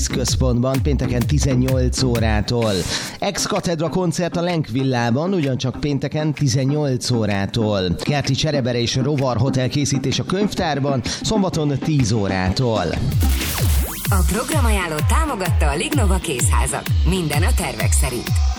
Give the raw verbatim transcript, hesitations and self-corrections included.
X központban pénteken tizennyolc órától. Ex-katedra koncert a Lenk Villában ugyancsak pénteken tizennyolc órától. Kerti Cserebere és Rovar Hotel készítés a Könyvtárban szombaton tíz órától. A programajánlót támogatta a Lignova Kézházak. Minden a tervek szerint.